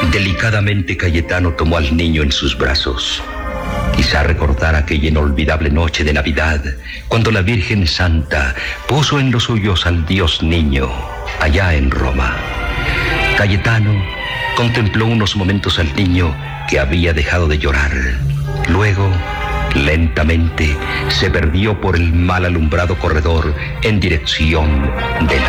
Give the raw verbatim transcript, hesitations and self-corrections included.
Delicadamente Cayetano tomó al niño en sus brazos. Quizá recordar aquella inolvidable noche de Navidad, cuando la Virgen Santa puso en los suyos al Dios niño, allá en Roma. Cayetano contempló unos momentos al niño que había dejado de llorar. Luego, lentamente, se perdió por el mal alumbrado corredor en dirección de la